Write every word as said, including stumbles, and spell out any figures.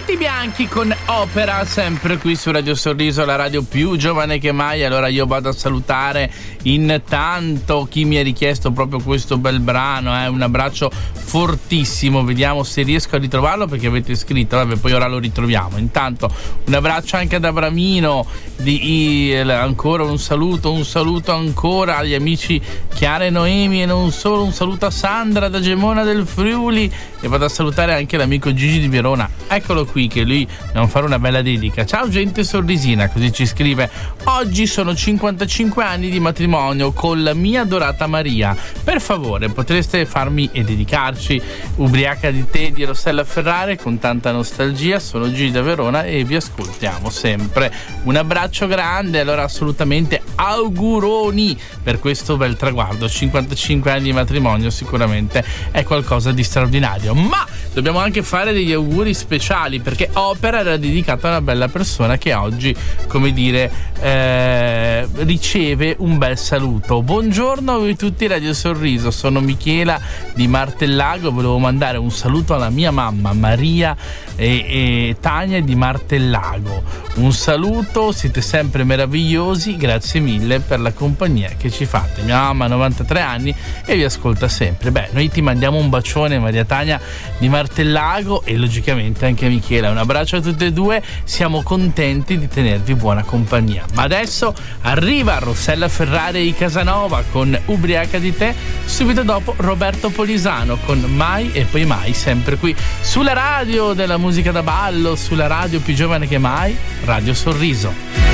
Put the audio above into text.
Tutti bianchi con Opera, sempre qui su Radio Sorriso, la radio più giovane che mai. Allora io vado a salutare intanto chi mi ha richiesto proprio questo bel brano, eh? Un abbraccio fortissimo, vediamo se riesco a ritrovarlo perché avete scritto, vabbè, poi ora lo ritroviamo. Intanto un abbraccio anche ad Abramino, di, ancora un saluto, un saluto ancora agli amici Chiara e Noemi e non solo, un saluto a Sandra da Gemona del Friuli e vado a salutare anche l'amico Gigi di Verona, eccolo qui che lui dobbiamo fare una bella dedica. Ciao gente sorrisina, così ci scrive: oggi sono cinquantacinque anni di matrimonio con la mia adorata Maria, per favore potreste farmi e dedicarci Ubriaca di te di Rossella Ferrare con tanta nostalgia. Sono Gigi da Verona e vi ascoltiamo sempre, un abbraccio grande. Allora assolutamente auguroni per questo bel traguardo, cinquantacinque anni di matrimonio sicuramente è qualcosa di straordinario, ma dobbiamo anche fare degli auguri speciali perché Opera era dedicata a una bella persona che oggi, come dire, eh, riceve un bel saluto. Buongiorno a voi tutti, Radio Sorriso, sono Michela di Martellago, volevo mandare un saluto alla mia mamma Maria e, e Tania di Martellago, un saluto, siete sempre meravigliosi, grazie mille per la compagnia che ci fate. Mia mamma ha novantatré anni e vi ascolta sempre. Beh, noi ti mandiamo un bacione, Maria Tania di Martellago, e logicamente anche Michela, un abbraccio a tutte e due, siamo contenti di tenervi buona compagnia. Ma adesso arriva Rossella Ferrare di Casanova con Ubriaca di te, subito dopo Roberto Polisano con Mai e poi mai, sempre qui sulla radio della musica da ballo, sulla radio più giovane che mai, Radio Sorriso.